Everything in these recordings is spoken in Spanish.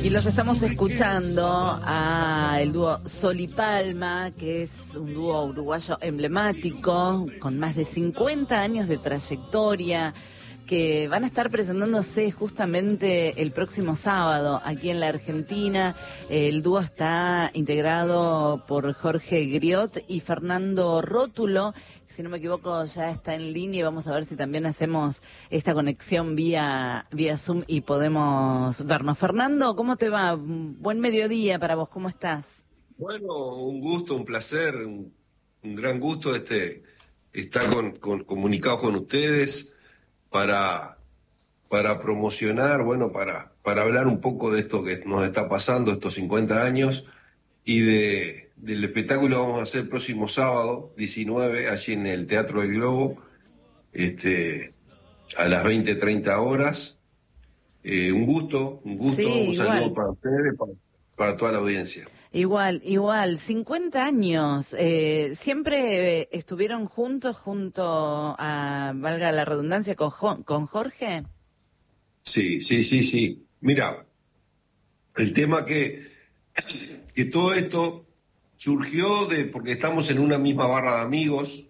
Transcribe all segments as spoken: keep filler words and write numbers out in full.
Y los estamos escuchando a el dúo Sol y Palma, que es un dúo uruguayo emblemático, con más de cincuenta años de trayectoria, que van a estar presentándose justamente el próximo sábado aquí en la Argentina. El dúo está integrado por Jorge Griot y Fernando Rótulo. Si no me equivoco, ya está en línea y vamos a ver si también hacemos esta conexión vía, vía Zoom y podemos vernos. Fernando, ¿cómo te va? Buen mediodía para vos, ¿cómo estás? Bueno, un gusto, un placer, un, un gran gusto este estar con, con, comunicado con ustedes para, para promocionar, bueno, para, para hablar un poco de esto que nos está pasando, estos cincuenta años, y de, del espectáculo que vamos a hacer el próximo sábado, diecinueve, allí en el Teatro del Globo, este, a las veinte treinta horas. Eh, un gusto, un gusto, Sí, un saludo igual. para ustedes, para, para toda la audiencia. Igual, igual, cincuenta años. Eh, ¿siempre eh, estuvieron juntos, junto a, valga la redundancia, con, Jo- con Jorge? Sí, sí, sí, sí. Mira, el tema que, que todo esto surgió de porque estamos en una misma barra de amigos,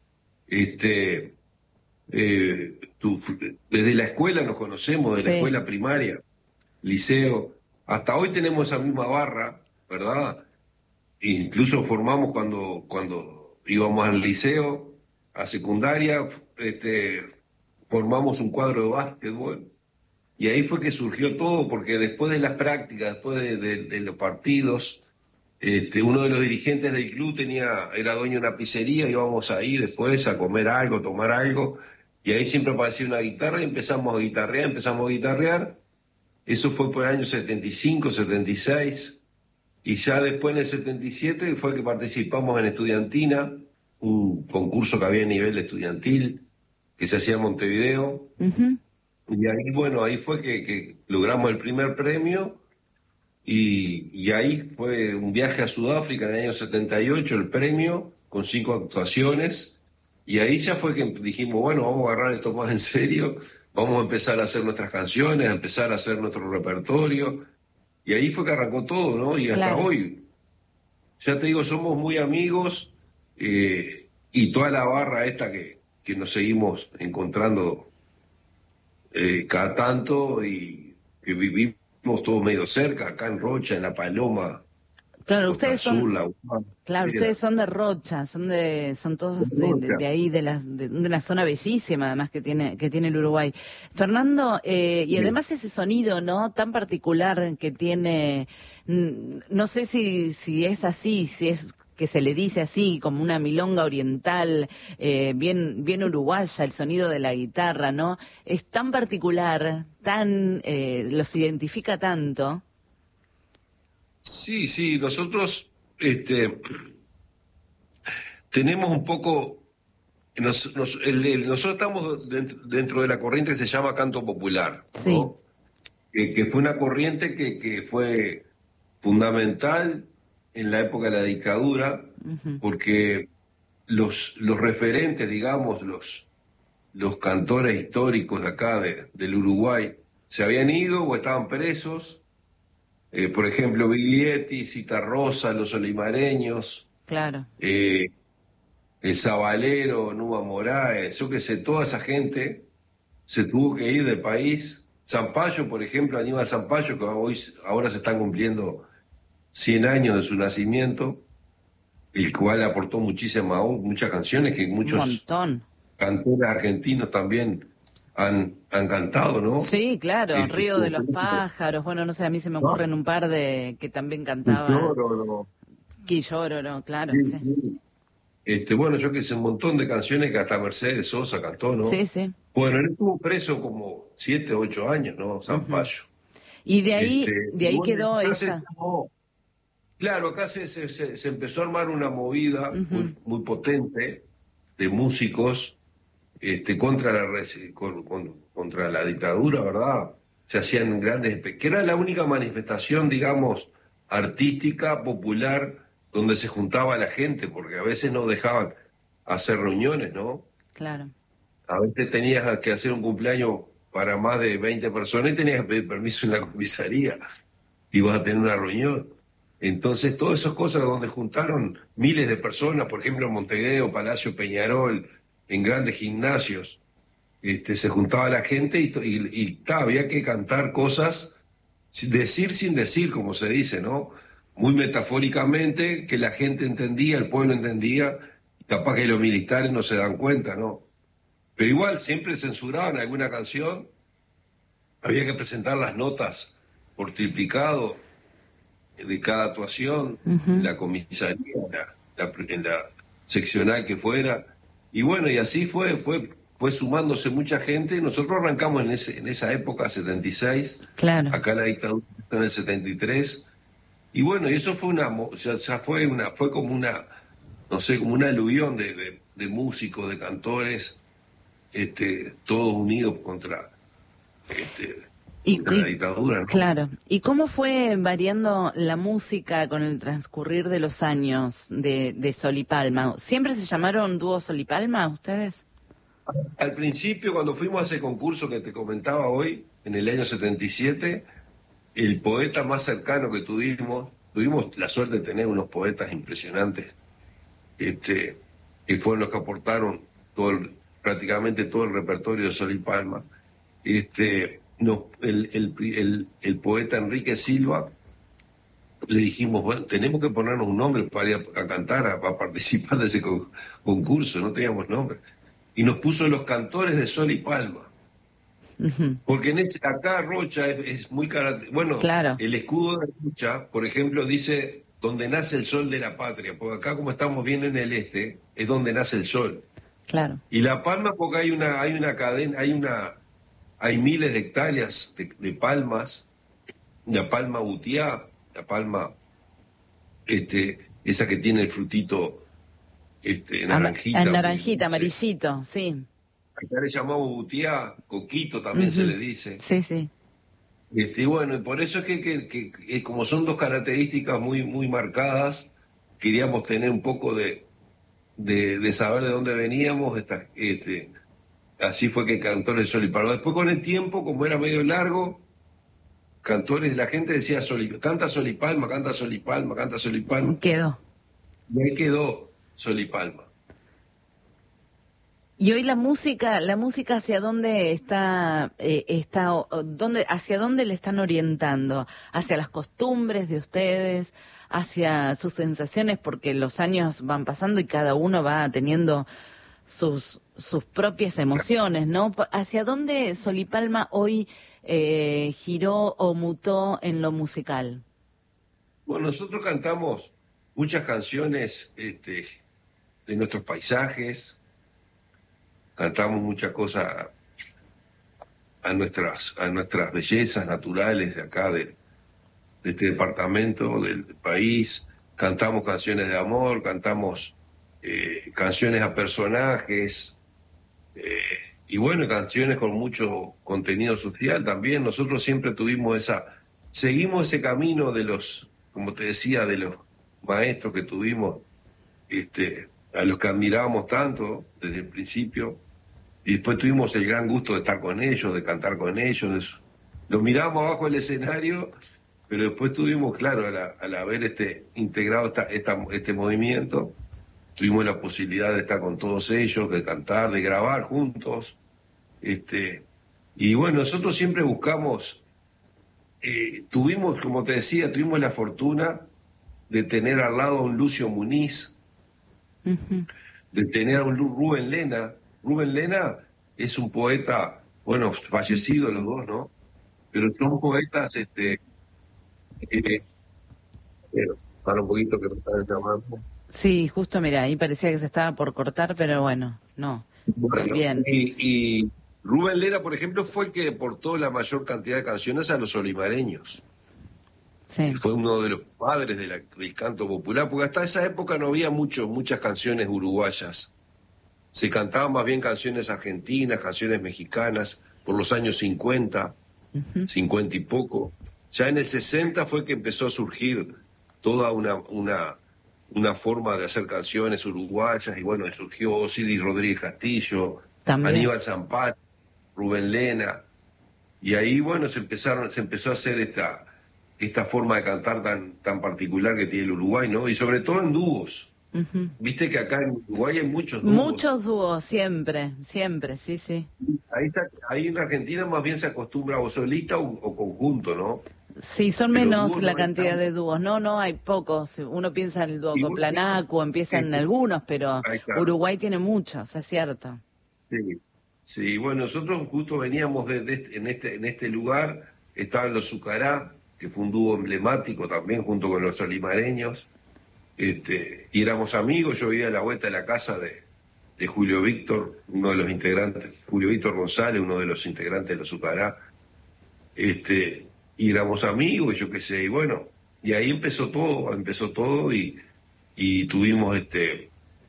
este, eh, tu- desde la escuela nos conocemos, de la Sí, escuela primaria, liceo, hasta hoy tenemos esa misma barra, ¿verdad? E incluso formamos cuando, cuando íbamos al liceo, a secundaria, este, formamos un cuadro de básquetbol. Y ahí fue que surgió todo, porque después de las prácticas, después de, de- de los partidos, este, uno de los dirigentes del club tenía, era dueño de una pizzería, íbamos ahí después a comer algo, tomar algo, y ahí siempre aparecía una guitarra y empezamos a guitarrear, empezamos a guitarrear. Eso fue por el año setenta y cinco, setenta y seis, y ya después en el setenta y siete fue que participamos en Estudiantina, un concurso que había a nivel estudiantil, que se hacía en Montevideo. ujú, Y ahí, bueno, ahí fue que, que logramos el primer premio y, y ahí fue un viaje a Sudáfrica en el año setenta y ocho, el premio, con cinco actuaciones. Y ahí ya fue que dijimos, bueno, vamos a agarrar esto más en serio, vamos a empezar a hacer nuestras canciones, a empezar a hacer nuestro repertorio. Y ahí fue que arrancó todo, ¿no? Y hasta claro. hoy, ya te digo, somos muy amigos, eh, y toda la barra esta que, que nos seguimos encontrando eh, cada tanto, y que vivimos todos medio cerca, acá en Rocha, en La Paloma, Claro, Costa ustedes son, Azul, La Humana, claro, ustedes Vera, son de Rocha, son de, son todos de, de, Rocha. de ahí, de la, de, de una zona bellísima, además que tiene, que tiene el Uruguay. Fernando, eh, y Sí. además ese sonido, ¿no? Tan particular que tiene, mm, no sé si, si es así, si es que se le dice así, como una milonga oriental, eh, bien, bien uruguaya, el sonido de la guitarra, ¿no? Es tan particular, tan, eh, los identifica tanto. Sí, sí, nosotros este, tenemos un poco, nos- nos- el- el- nosotros estamos dentro, dentro de la corriente que se llama canto popular, Sí. ¿no? Que, que fue una corriente que, que fue fundamental en la época de la dictadura, Ujú. porque los, los referentes, digamos, los, los cantores históricos de acá, de- del Uruguay, se habían ido o estaban presos. Eh, por ejemplo, Biglietti, Citarrosa, Los Olimareños, Claro. eh, el Zabalero, Numa Moraes, yo qué sé, toda esa gente se tuvo que ir del país. Zampayo, por ejemplo, Aníbal Zampayo, que hoy, ahora se están cumpliendo cien años de su nacimiento, el cual aportó muchísimas, muchas canciones que Un muchos montón. cantores argentinos también han, han cantado, ¿no? Sí, claro, Este, Río de por los ejemplo, Pájaros, bueno, no sé, a mí se me ¿no? ocurren un par de que también Y cantaba Lloro, Quillóroro, claro, sí, sí. sí. Este, bueno, yo que sé, un montón de canciones que hasta Mercedes Sosa cantó, Sí, ¿no? sí. Bueno, él estuvo preso como siete, ocho años, ¿no? Ujú. Zampayo. Y de Este, ahí, de y ahí bueno, quedó acá se esa. llamó- claro, acá se, se, se- se empezó a armar una movida Ujú. muy, muy potente de músicos, este, contra la, resi- con- con- contra la dictadura, ¿verdad? Se hacían grandes, espe- que era la única manifestación, digamos, artística, popular, donde se juntaba la gente, porque a veces no dejaban hacer reuniones, ¿no? Claro. A veces tenías que hacer un cumpleaños para más de veinte personas y tenías que pedir permiso en la comisaría. ibas a tener una reunión. Entonces, todas esas cosas donde juntaron miles de personas, por ejemplo, en Montevideo, Palacio Peñarol, en grandes gimnasios, este, se juntaba la gente y, y, y ta, había que cantar cosas, decir sin decir, como se dice, ¿no? Muy metafóricamente, que la gente entendía, el pueblo entendía, y capaz que los militares no se dan cuenta, ¿no? Pero igual, siempre censuraban alguna canción, había que presentar las notas por triplicado de cada actuación, Uh-huh. en la comisaría, en la, la, en la seccional que fuera, y bueno, y así fue, fue, fue sumándose mucha gente. Nosotros arrancamos en ese, en esa época, setenta y seis, claro. Acá la dictadura está en el setenta y tres, y bueno, y eso fue una, ya, ya fue una, fue como una, no sé, como una aluvión de, de, de músicos, de cantores, este, todos unidos contra, este, Y, contra y, la dictadura, ¿no? Claro. ¿Y cómo fue variando la música con el transcurrir de los años de, de Sol y Palma? ¿Siempre se llamaron dúo Sol y Palma ustedes? Al principio, cuando fuimos a ese concurso que te comentaba hoy, en el año setenta y siete, el poeta más cercano que tuvimos, tuvimos la suerte de tener unos poetas impresionantes, este, que fueron los que aportaron todo el, prácticamente todo el repertorio de Sol y Palma. Este, nos, el, el, el, el poeta Enrique Silva, le dijimos, bueno, tenemos que ponernos un nombre para ir a, a cantar, a, a participar de ese con, concurso, no teníamos nombre. Y nos puso Los Cantores de Sol y Palma. Uh-huh. Porque en este, acá Rocha es, es muy característico. Bueno, claro. El escudo de Rocha, por ejemplo, dice donde nace el sol de la patria, porque acá como estamos bien en el este, es donde nace el sol. Claro. Y La Palma porque hay una, hay una cadena, hay una, hay miles de hectáreas de, de palmas, la palma butiá, la palma, este, esa que tiene el frutito, este, naranjita. Am- naranjita, amarillito, sí. Acá le llamamos butiá, coquito también uh-huh. se le dice. Sí, sí. Este, y bueno, y por eso es que, que, que, que como son dos características muy, muy marcadas, queríamos tener un poco de, de, de saber de dónde veníamos. Esta, este, así fue que Cantores de Sol y Palma. Después con el tiempo, como era medio largo, Cantores, la gente decía Sol y, canta Sol y Palma, canta Sol y Palma, canta Sol y Palma. Quedó. Y ahí quedó Sol y Palma. Y hoy la música, la música hacia dónde está, eh, está, dónde, hacia dónde le están orientando, hacia las costumbres de ustedes, hacia sus sensaciones, porque los años van pasando y cada uno va teniendo sus sus propias emociones, ¿no? ¿Hacia dónde Sol y Palma hoy eh, giró o mutó en lo musical? Bueno, nosotros cantamos muchas canciones, este, de nuestros paisajes. Cantamos muchas cosas a nuestras a nuestras bellezas naturales de acá, de, de este departamento, del país. Cantamos canciones de amor, cantamos eh, canciones a personajes, eh, y bueno, canciones con mucho contenido social también. Nosotros siempre tuvimos esa, seguimos ese camino de los, como te decía, de los maestros que tuvimos, este, a los que admirábamos tanto desde el principio. Y después tuvimos el gran gusto de estar con ellos, de cantar con ellos. Los mirábamos abajo del escenario, pero después tuvimos, claro, al, al haber este, integrado esta, esta, este movimiento, tuvimos la posibilidad de estar con todos ellos, de cantar, de grabar juntos. Este, y bueno, nosotros siempre buscamos, eh, tuvimos, como te decía, tuvimos la fortuna de tener al lado a un Lucio Muniz, uh-huh. de tener a un Rubén Lena. Rubén Lena es un poeta, bueno, fallecido los dos, ¿no? Pero son poetas, este, eh, eh, para un poquito que me están llamando. Sí, justo, mira, ahí parecía que se estaba por cortar, pero bueno, no. Bueno, bien. Y, y Rubén Lena, por ejemplo, fue el que deportó la mayor cantidad de canciones a los olimareños. Sí. Fue uno de los padres de la, del canto popular, porque hasta esa época no había mucho, muchas canciones uruguayas. Se cantaban más bien canciones argentinas, canciones mexicanas, por los años cincuenta, uh-huh. cincuenta y poco. Ya en el sesenta fue que empezó a surgir toda una, una, una forma de hacer canciones uruguayas, y bueno, surgió Osiris Rodríguez Castillo, también Aníbal Zampati, Rubén Lena, y ahí, bueno, se empezaron, se empezó a hacer esta, esta forma de cantar tan, tan particular que tiene el Uruguay, ¿no? Y sobre todo en dúos. Uh-huh. Viste que acá en Uruguay hay muchos dúos. Muchos dúos, siempre, siempre, sí, sí. Ahí, está, ahí en Argentina más bien se acostumbra o solista o, o conjunto, ¿no? Sí, son Pero menos la no cantidad tan... de dúos. No, no, hay pocos. Uno piensa en el dúo Coplanacu, empiezan en algunos, pero Uruguay tiene muchos, es cierto. Sí, sí, bueno, nosotros justo veníamos de, de este, en, este, en este lugar, estaban los Zucará, que fue un dúo emblemático también junto con los solimareños, este, y éramos amigos. Yo vivía a la vuelta de la casa de, de Julio Víctor, uno de los integrantes, Julio Víctor González, uno de los integrantes de los Zucará, este, y éramos amigos, yo qué sé, y bueno, y ahí empezó todo, empezó todo, y, y tuvimos, este,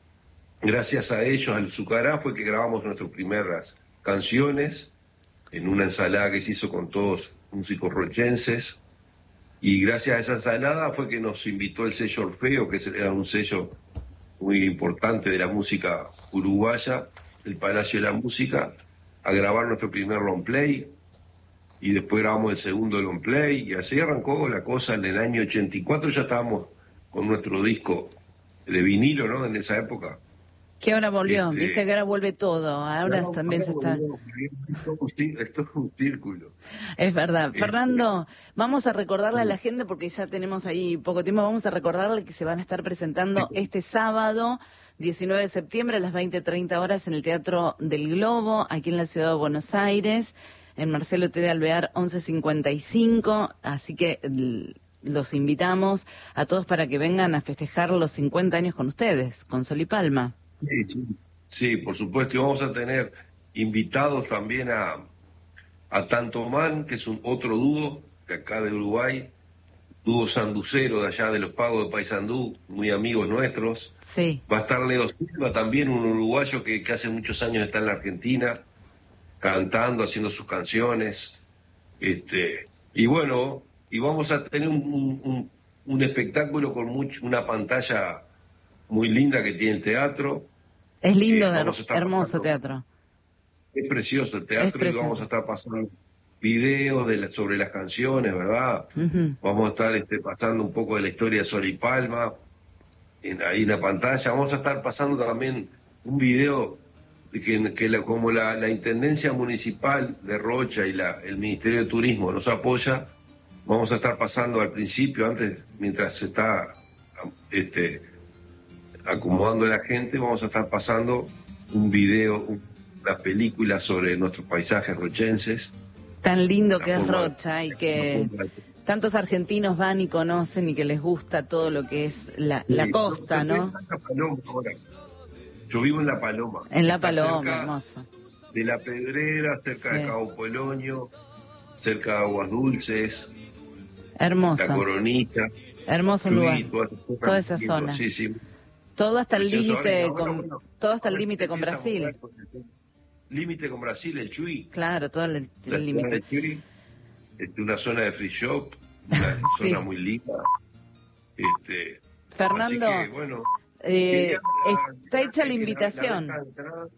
gracias a ellos, al Zucará, fue que grabamos nuestras primeras canciones, en una ensalada que se hizo con todos músicos rochenses. Y gracias a esa ensalada fue que nos invitó el sello Orfeo, que era un sello muy importante de la música uruguaya, el Palacio de la Música, a grabar nuestro primer long play, y después grabamos el segundo long play, y así arrancó la cosa. En el año ochenta y cuatro ya estábamos con nuestro disco de vinilo, ¿no? En esa época. Que ahora volvió, este, viste que ahora vuelve todo, ahora no, también se está... Esto es un círculo. Es verdad. Este... Fernando, vamos a recordarle a la gente, porque ya tenemos ahí poco tiempo, vamos a recordarle que se van a estar presentando este sábado, diecinueve de septiembre, a las veinte treinta horas, en el Teatro del Globo, aquí en la ciudad de Buenos Aires, en Marcelo T. de Alvear, once cincuenta y cinco, así que... los invitamos a todos para que vengan a festejar los cincuenta años con ustedes, con Sol y Palma. Sí, sí, sí, por supuesto, y vamos a tener invitados también a, a Tantomán, que es un otro dúo de acá de Uruguay, dúo sanducero de allá de los Pagos de Paysandú, muy amigos nuestros. Sí. Va a estar Leo Silva también, un uruguayo que, que hace muchos años está en la Argentina, cantando, haciendo sus canciones, este, y bueno, y vamos a tener un, un, un espectáculo con mucho, una pantalla muy linda que tiene el teatro. Es lindo, eh, hermoso pasando, teatro. Es precioso el teatro, precioso. Y vamos a estar pasando videos de la, sobre las canciones, ¿verdad? Uh-huh. Vamos a estar este, pasando un poco de la historia de Sol y Palma en, ahí en la pantalla. Vamos a estar pasando también un video de que, que la, como la, la Intendencia Municipal de Rocha y la, el Ministerio de Turismo nos apoya. Vamos a estar pasando al principio, antes, mientras se está este, acomodando la gente, vamos a estar pasando un video, una película sobre nuestros paisajes rochenses. Tan lindo que es Rocha y que tantos argentinos van y conocen y que les gusta todo lo que es la, sí, la costa, ¿no? Yo vivo en La Paloma. En La Paloma, hermoso. De La Pedrera, cerca sí. de Cabo Polonio, cerca de Aguas Dulces. Hermoso. La Coronita. Hermoso Chuy, lugar. Toda, toda esa zona. Sí, sí. Todo hasta el límite ahora, con ahora, bueno, todo hasta el límite con Brasil. Límite con Brasil, el Chuy. Claro, todo el límite. Es una zona de free shop, una sí. zona muy linda. Este, Fernando, así que, bueno, eh, está hecha la invitación.